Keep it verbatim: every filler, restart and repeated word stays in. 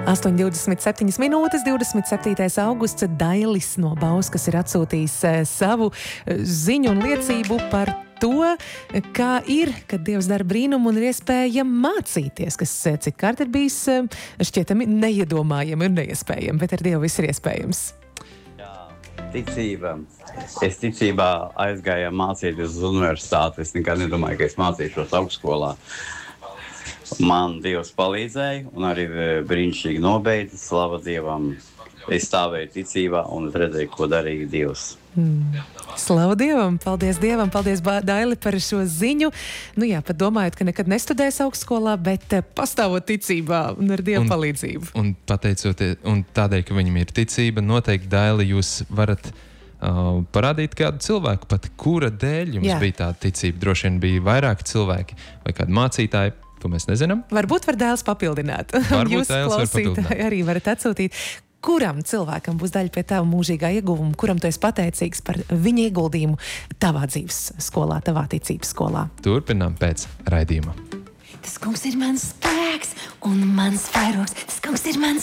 astoņi divdesmit septiņas minūtes, divdesmit septītais augusts, Dailis no Bauskas ir atsūtījis savu ziņu un liecību par to, kā ir, kad Dievs dara brīnumu un ir iespēja mācīties, kas citkārt ir bijis šķietami neiedomājami un neiespējami, bet ar Dievu viss ir iespējams. Jā, ticība. Es ticībā aizgāju mācīties uz universitāti. Es nekad nedomāju, ka es mācīšos augstskolā. Man Dievs palīdzēja un arī brīnišķīgi nobeidza, slava Dievam. Es stāvēju ticībā un redzēju, ko darīja Dievs. Mm. Slavu Dievam, paldies Dievam, paldies Daili par šo ziņu. Nu jā, pat domājot, ka nekad nestudēs augstskolā, bet pastāvot ticībā un ar Dievu un, palīdzību. Un pateicoties, un tādēļ, ka viņam ir ticība, noteikti, Daili, jūs varat uh, parādīt kādu cilvēku, pat kura dēļ jums jā. bija tāda ticība. Droši vien bija vairāki cilvēki vai kādi mācītāji, to mēs nezinām. Varbūt var Dailis papildināt. Varbūt jūs Dailis var papildināt. Arī varat atsūtīt. Kuram cilvēkam būs daļa pie tava mūžīgā ieguvuma, kuram tu esi pateicīgs par viņa ieguldījumu tavā dzīves skolā, tavā ticības skolā? Turpinām pēc raidījuma. Tas kungs ir mans spēks un mans vairogs. Tas kungs ir mans